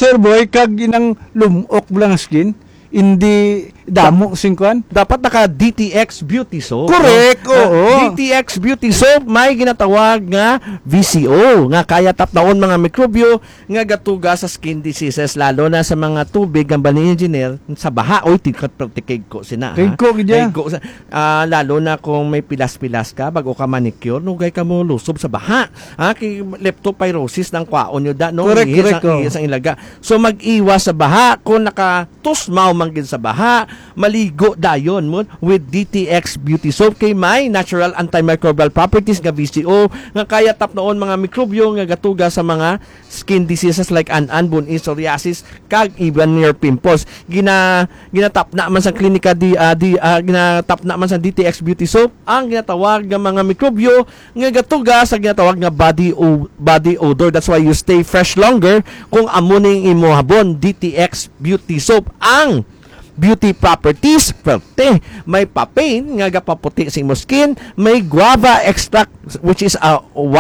Sir Boy, kag inang lumok lang skin, hindi damo singkuan. Dapat naka DTX Beauty Soap. Correct, oo. DTX Beauty Soap may ginatawag nga VCO nga kaya tapnaon mga mikrobyo nga gatuga sa skin diseases lalo na sa mga tubig ang bani engineer sa baha oy tikig ko sina. Kiko gidya. Lalo na kung may pilas-pilas ka bago ka manicure nugay ka mo lusob sa baha. Kay leptopyrosis ng kwaon nyo da no. Correct. Ihis ang ilaga. So mag-iwas sa baha kung nakatusmaw manggid sa baha maligo dayon mo with DTX Beauty Soap kay may natural antimicrobial properties nga VCO nga kaya tapnoon mga mikrobyo nga gatuga sa mga skin diseases like an-an, bun-i, psoriasis kag even your pimples. Ginatapna man sa klinika ginatapna man sa DTX Beauty Soap ang ginatawag nga mga mikrobyo nga gatuga sa ginatawag nga body odor. That's why you stay fresh longer kung amo ning imo habon DTX Beauty Soap ang beauty properties, may papain nga gapaputi sa imo skin, may guava extract which is a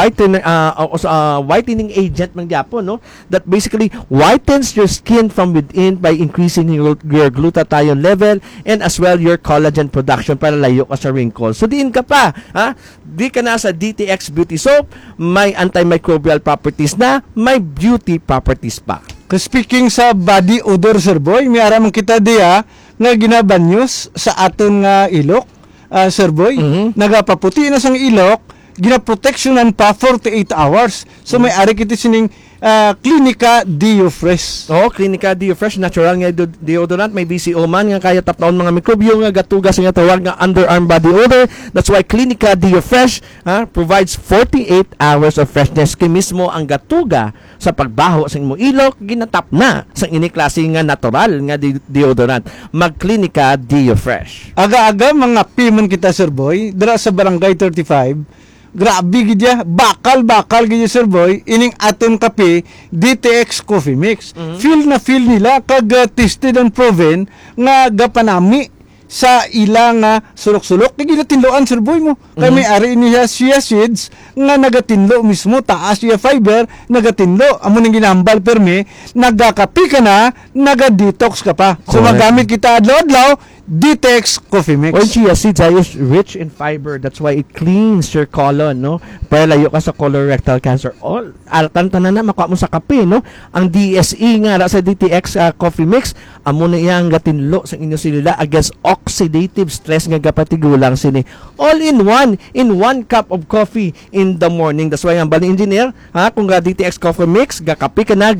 whitening agent man gyapon no, that basically whitens your skin from within by increasing your glutathione level and as well your collagen production para layo ka sa wrinkles. So diin ka pa, di ka na sa DTX Beauty Soap, may antimicrobial properties na, may beauty properties pa. Speaking sa body odor, Sir Boy, may aram kita diya nga ginabanyos sa aton nga ilok, Sir Boy. Nagapaputi na sang ilok, ginaproteksyonan pa 48 hours. So may ari kita sining Clinica Deo Fresh. Clinica Deo Fresh, natural nga deodorant, may VCO man nga kaya tapnaon mga mikrobyo nga gatuga sa nga tawag nga underarm body odor. That's why Clinica Deo Fresh provides 48 hours of freshness kay mismo ang gatuga sa pagbaho sa imong ilok ginatapna sa ini klase nga natural nga deodorant. Mag Clinica Deo Fresh. Aga-aga mga piman kita, Sir Boy, dira sa Barangay 35. Grabe gidya, bakal gidya, Sir Boy, ining aton kape DTX Coffee Mix. Feel nila kag tested and proven nga gapanami sa ilang sulok-sulok. Kaya ginatinloan, Sir Boy mo. Kaya may ari niya chia seeds nga nagatinlo mismo, taas siya fiber, nagatinlo. Amo nang ginambal perme, nagakapi ka na, naga-detox ka pa. So magamit kita adlaw-adlaw, DTX Coffee Mix. Well, chia seeds is rich in fiber. That's why it cleans your colon, no? Para layo ka sa colorectal cancer. Altan-tanan na makuha mo sa kape, no? Ang DSE nga sa DTX Coffee Mix, amo na iyang gatinlo sa inyo silila against oxidative stress nga gapatigulang sini. All in one cup of coffee in the morning. That's why ang bali engineer, kung DTX Coffee Mix, gakape ka na,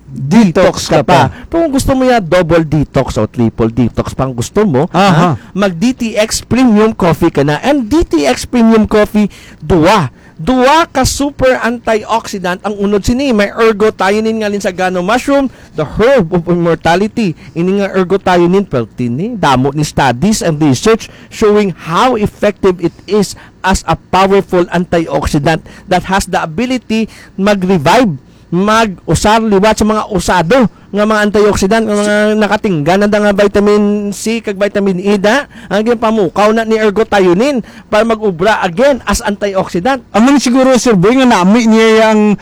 detox ka pa. Pero kung gusto mo ya double detox o triple detox pang gusto mo, mag DTX Premium Coffee ka na. And DTX Premium Coffee, duwa ka super antioxidant ang unod sini. May ergothioneine nga lin sa gano mushroom, the herb of immortality. Ini nga ergothioneine peltini damo ni studies and research showing how effective it is as a powerful antioxidant that has the ability mag-revive, mag-usar liwat sa mga usado nga mga antioxidant nga mga nakatinggan na nga vitamin C kag vitamin E ang pamukaw na ni ergothioneine para mag-ubra again as antioxidant. Amon siguro, Sir Boy, nga nami niya yung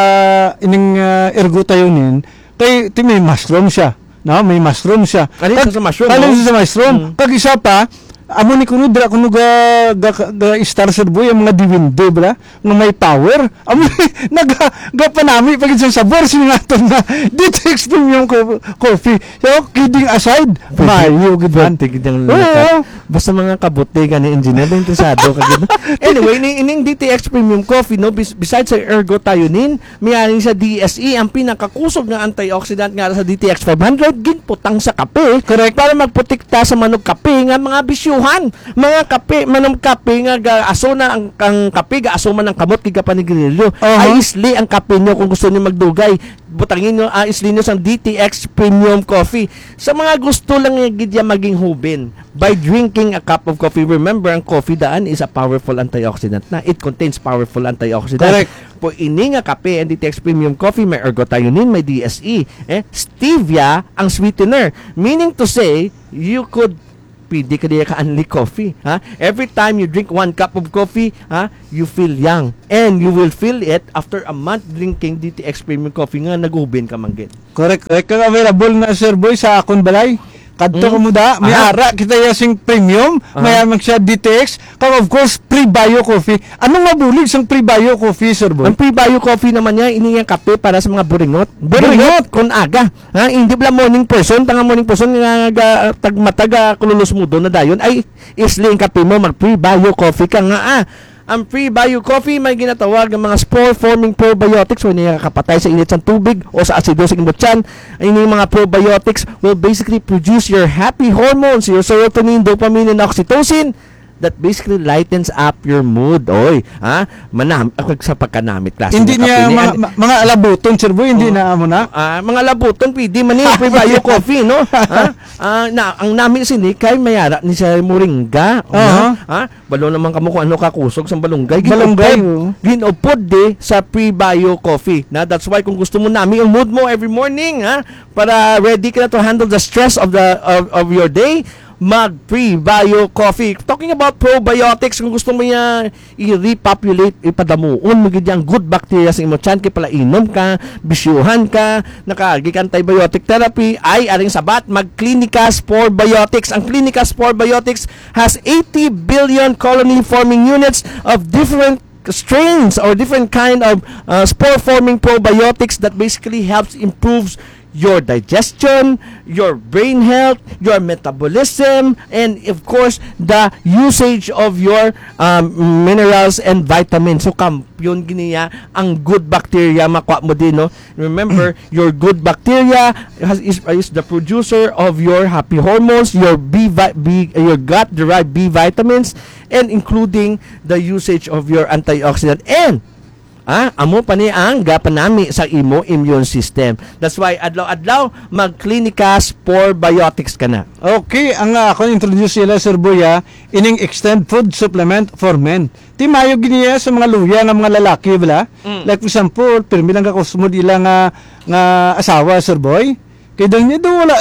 ergothioneine kay may mushroom siya. No, may mushroom siya. Kalin sa mushroom. Sa mushroom. Kag isa pa, amo ni kuno dira kuno ga Star, Sir Boy, ang mga diwindo bla nga may power. Amo nagapanami pag sa sabor sinaton na DTX Premium Coffee. So kidding aside, mayo gid tigidang basta mga kabutigan ni engineer interesado ka gid. Anyway, ining DTX Premium Coffee, no, besides sa ergothioneine, miyaning sa DSE ang pinakakusog nga antioxidant nga sa DTX 500 ginputang sa kape. Correct. Para magprotekta sa manog kape nga mga bisyo mga kape, manom kape nga aso na ang kape, aso man ang kamot kiga panigrilyo. Isli ang kape nyo kung gusto niyo magdugay. Butangin nyo, isli nyo sang DTX Premium Coffee. Sa mga gusto lang gidya maging hubin by drinking a cup of coffee. Remember, ang coffee daan is a powerful antioxidant na. It contains powerful antioxidant. Correct. Po ini nga kape and DTX Premium Coffee, may ergothioneine, may DSE. Stevia ang sweetener. Meaning to say, you could pwede ka diya ka-unli coffee. Ha? Every time you drink 1 cup of coffee, you feel young. And you will feel it after a month drinking DTX Premium Coffee nga nag-ubin ka manggit. Correct. Kang available na Sir Boy sa akon balay. Kadto ko muda, may ara kita yasing premium, may amang siya DTX, kang of course pre-bio coffee. Anong mabulig sang pre-bio coffee, Sir Boy? Ang pre-bio coffee naman niya, ini yung kape para sa mga buringot. Buringot kun aga. Ha, hindi bala morning person, tanga morning person nga tagmataga kululos mo do na dayon ay isli ang kape mo mag pre-bio coffee ka nga Ang pre-bio coffee may ginatawag ng mga spore-forming probiotics o nakakapatay sa init ng tubig o sa asido sa imong tiyan. Ini mga probiotics will basically produce your happy hormones, your serotonin, dopamine, and oxytocin that basically lightens up your mood. Oy, ako sa pagkanamit klase. Hindi niya mga alabuton, Sir Boy, hindi na amo na. Mga labuton pwede man ni pre-bio coffee, no? Ang namin sini kay mayara ni sa moringa. Balo naman kamo kung ano kakusog sa balunggay. Ginupod de sa pre-bio coffee. That's why kung gusto mo nami ang mood mo every morning, para ready ka na to handle the stress of your day, mag pre-bio coffee. Talking about probiotics, kung gusto mo niya i-repopulate, ipadamuon mo gid ang good bacteria sa imo tiyan, kay pala inom ka, bisyuhan ka, nakagi ka antibiotic therapy, ay aring sabat mag Clinica Spore Biotics. Ang Clinica Spore Biotics has 80 billion colony forming units of different strains or different kind of spore forming probiotics that basically helps improves your digestion, your brain health, your metabolism, and of course the usage of your minerals and vitamins. So kampiyon giniya ang good bacteria makuha mo din, no? Remember, your good bacteria is the producer of your happy hormones, your your gut derived B vitamins, and including the usage of your antioxidant and amo pa ni ang gapanami sa imo immune system. That's why adlaw-adlaw mag-Clinica Spore Biotics ka na. Okay, ang ako introduce sila, Sir Boy, ining extend food supplement for men. Ti mayo giniya sa mga luya ng mga lalaki bala. Like for example, pirmi lang ka kusmo dila nga asawa, Sir Boy. Kay dang niya wala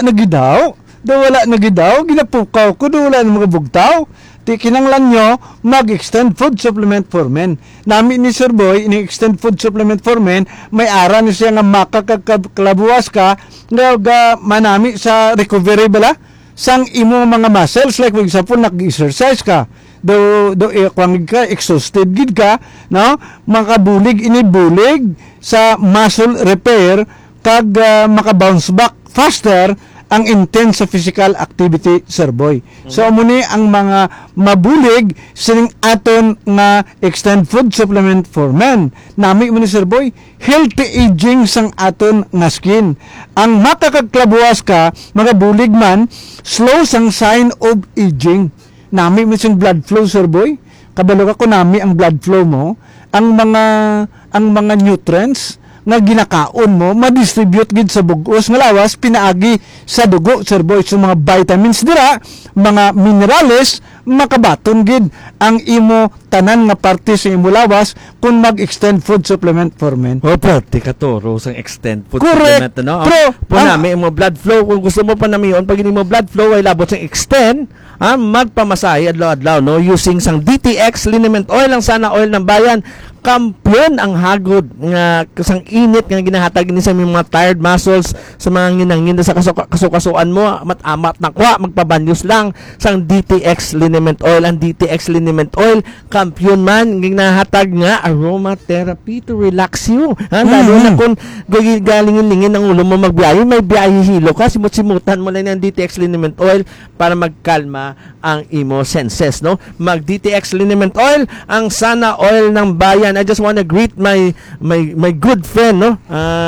na gidaw, ginapukaw ko wala na mga bugtaw. Ti kinanglan nyo mag-extend food supplement for men. Nami ni Sir Boy, ini extend food supplement for men, may ara ni siya nga makakagklabuwas ka nga manami sa recovery bala sang imo mga muscles. Like for example, nag-exercise ka, do kwangig ka, exhausted gid ka, no? Makabulig inibulig sa muscle repair kag maka-bounce back faster ang intense sa physical activity, Sir Boy. So muni ang mga mabulig sining aton nga extend food supplement for men. Nami mo ni Sir Boy, healthy aging sang aton nga skin. Ang makakagklabuwas ka, mga bulig man, slow sang sign of aging. Nami mo sing blood flow, Sir Boy. Kabalo ka ko nami ang blood flow mo, ang mga nutrients nga ginakaon mo ma-distribute gid sa bugos nga lawas pinaagi sa dugo, Sir Boy. So mga vitamins dira, mga minerales makabaton gid ang imo tanan nga parte sa imo lawas kung mag-extend food supplement for men. Pati ka toro sang extend food Correct. supplement, no? Pero punami imo blood flow, kung gusto mo pa namiyon pag mo blood flow ay labot sang extend, magpamasahe adlaw-adlaw, no, using sang DTX liniment oil, ang sana oil ng bayan. Kampiyon ang hagod nga sang init nga ginahatag ni sa mga tired muscles, sa mga nginangin sa kasukasuan mo, mat-amat na kwa, magpabanyos lang sang DTX liniment oil. Ang DTX liniment oil, kampiyon man ginahatag nga aromatherapy to relax you. Lalo na kung galingin-lingin ang ulo mo magbiyahe, may biyahe hilo ka, simut-simutan mo lang ng DTX liniment oil para magkalma ang imo senses, no? Mag DTX liniment oil, ang sana oil ng bayan. I just want to greet my good friend, no?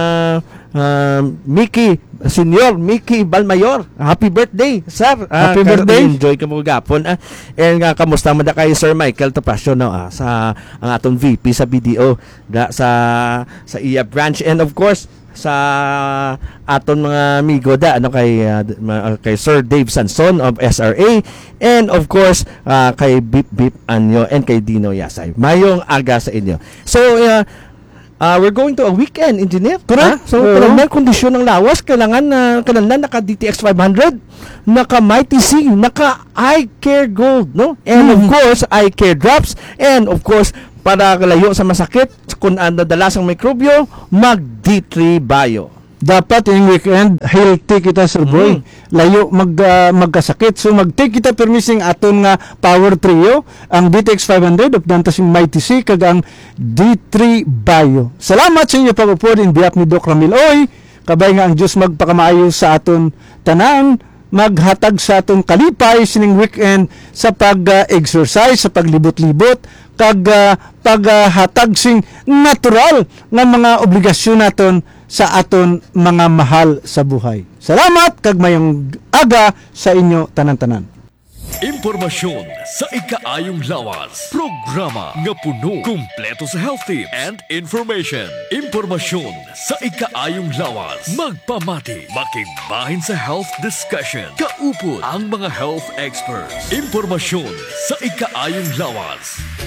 Senior Mickey Balmayor. Happy birthday, sir. Happy birthday. Enjoy ka mo gapon. And kamusta mo da kay Sir Michael Topacio, no? Sa ang atong VP sa BDO sa iya branch, and of course sa aton mga amigo kay Sir Dave Sanson of SRA, and of course kay Bip Anyo and kay Dino Yasay. Mayong aga sa inyo. So we're going to a weekend, engineer. Correct. So, Oo. kung may kondisyon ng lawas, kailangan naka DTX 500, naka Mighty C, naka Eye Care Gold, no? And of course, Eye Care Drops, and of course, para layo sa masakit, kung nadalasang mikrobyo, mag D3 Bio. Dapat yung weekend, healthy kita, Sir Boy. Layo magkasakit. So, mag-take kita permising aton nga power trio, ang DTX 500, of dantas yung Mighty C, kag ang D3 Bio. Salamat sa inyo pag-upod in behalf ni Doc Ramil Oy. Kabay nga ang Diyos magpakamaayo sa aton tanan, maghatag sa aton kalipay sining weekend sa pag-exercise, sa paglibot-libot, kag paghatag sing natural nga mga obligasyon naton sa aton mga mahal sa buhay. Salamat kag mayong aga sa inyo tanan-tanan. Impormasyon sa ikaayong lawas. Programa nga puno, kumpleto sa health tips and information. Impormasyon sa ikaayong lawas. Magpamati, makigbahin sa health discussion. Kaupod ang mga health experts. Impormasyon sa ikaayong lawas.